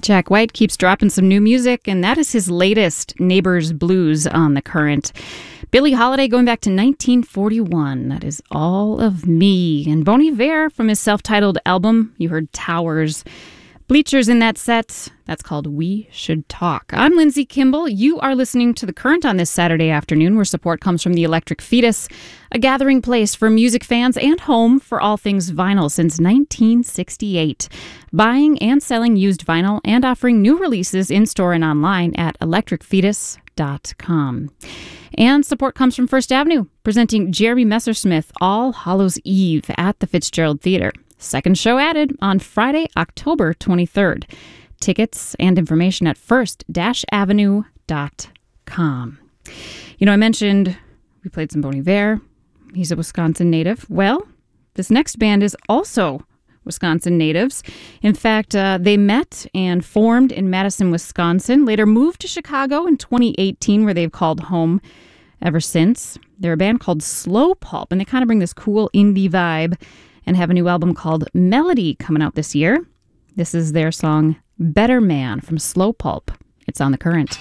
Jack White keeps dropping some new music, and that is his latest, Neighbors Blues, on The Current. Billie Holiday going back to 1941. That is All of Me. And Bon Iver from his self-titled album, you heard Towers. Bleachers in that set, that's called We Should Talk. I'm Lindsay Kimball. You are listening to The Current on this Saturday afternoon, where support comes from the Electric Fetus, a gathering place for music fans and home for all things vinyl since 1968. Buying and selling used vinyl and offering new releases in-store and online at electricfetus.com. And support comes from First Avenue, presenting Jeremy Messersmith All Hallows Eve at the Fitzgerald Theater. Second show added on Friday, October 23rd. Tickets and information at first-avenue.com. You know, I mentioned we played some Bon Iver. He's a Wisconsin native. Well, this next band is also Wisconsin natives. In fact, they met and formed in Madison, Wisconsin, later moved to Chicago in 2018, where they've called home ever since. They're a band called Slow Pulp, and they kind of bring this cool indie vibe and have a new album called Melody coming out this year. This is their song Better Man from Slow Pulp. It's on The Current.